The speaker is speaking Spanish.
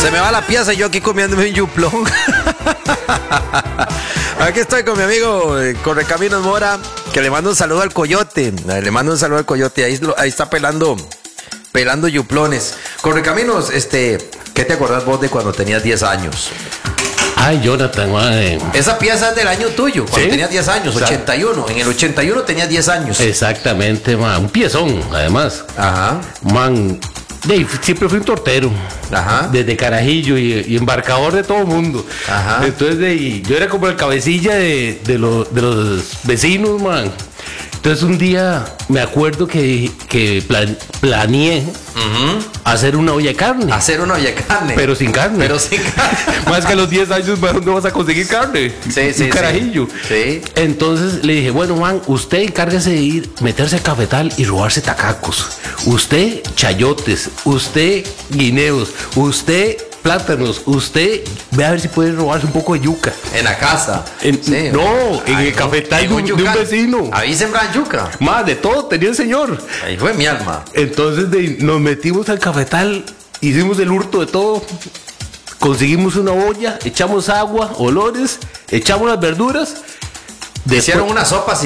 Se me va la pieza y yo aquí comiéndome un yuplón. Aquí estoy con mi amigo Correcaminos Mora, que le mando un saludo al coyote. Le mando un saludo al coyote. Ahí está pelando yuplones. Correcaminos, ¿qué te acordás vos de cuando tenías 10 años? Ay, Jonathan, madre. Esa pieza es del año tuyo, cuando ¿Sí? tenías 10 años, 81. En el 81 tenías 10 años. Exactamente, man. Un piezón, además. Ajá. Man, siempre fui un tortero. Ajá. Desde carajillo y embarcador de todo el mundo. Ajá. Entonces, yo era como el cabecilla de los vecinos, man. Entonces un día me acuerdo que planeé hacer una olla de carne. Hacer una olla de carne. Pero sin carne. Pero sin carne. Más que a los 10 años, man, ¿dónde vas a conseguir carne? Sí, sí, un carajillo. Sí. Entonces le dije, bueno, man, usted encárguese de ir, meterse a cafetal y robarse tacacos. Usted, chayotes. Usted, guineos. Usted, plátanos. Usted, ve a ver si puede robarse un poco de yuca. En la casa. Sí. No, en el cafetal de un vecino. Ahí sembran yuca. Más de todo tenía el señor. Ahí fue mi alma. Entonces nos metimos al cafetal, hicimos el hurto de todo, conseguimos una olla, echamos agua, olores, echamos las verduras. Hicieron una sopa así.